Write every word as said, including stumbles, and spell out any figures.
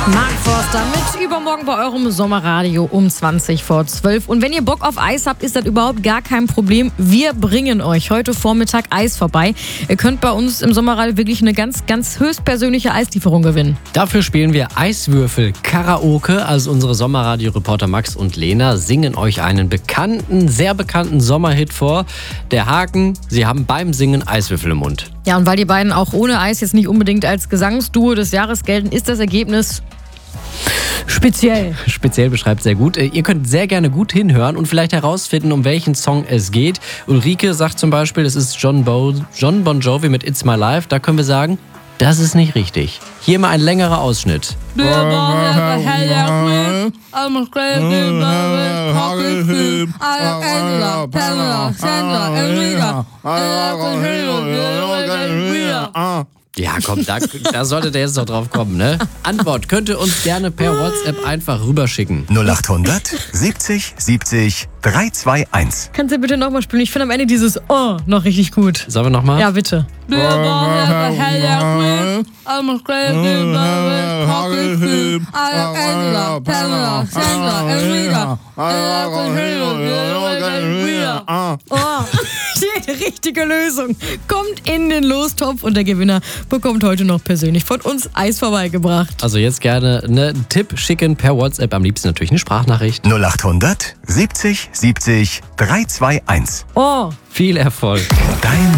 Mark Forster mit Übermorgen bei eurem Sommerradio um zwanzig vor zwölf. Und wenn ihr Bock auf Eis habt, ist das überhaupt gar kein Problem. Wir bringen euch heute Vormittag Eis vorbei. Ihr könnt bei uns im Sommerradio wirklich eine ganz, ganz höchstpersönliche Eislieferung gewinnen. Dafür spielen wir Eiswürfel Karaoke. Also unsere Sommerradio-Reporter Max und Lena singen euch einen bekannten, sehr bekannten Sommerhit vor. Der Haken, sie haben beim Singen Eiswürfel im Mund. Ja, und weil die beiden auch ohne Eis jetzt nicht unbedingt als Gesangsduo des Jahres gelten, ist das Ergebnis speziell. Speziell beschreibt sehr gut. Ihr könnt sehr gerne gut hinhören und vielleicht herausfinden, um welchen Song es geht. Ulrike sagt zum Beispiel, es ist John, Bo- John Bon Jovi mit It's My Life. Da können wir sagen, das ist nicht richtig. Hier mal ein längerer Ausschnitt. Ja, komm, da, da sollte der jetzt doch drauf kommen, ne? Antwort könnt ihr uns gerne per WhatsApp einfach rüberschicken. null acht hundert siebzig siebzig drei zwei eins. Kannst du bitte nochmal spielen? Ich finde am Ende dieses Oh noch richtig gut. Sollen wir nochmal? Ja, bitte. Oh, die richtige Lösung. Kommt in den Lostopf und der Gewinner bekommt heute noch persönlich von uns Eis vorbeigebracht. Also jetzt gerne einen Tipp schicken per WhatsApp, am liebsten natürlich eine Sprachnachricht. null acht hundert siebzig siebzig drei zwei eins. Oh. Viel Erfolg. Dein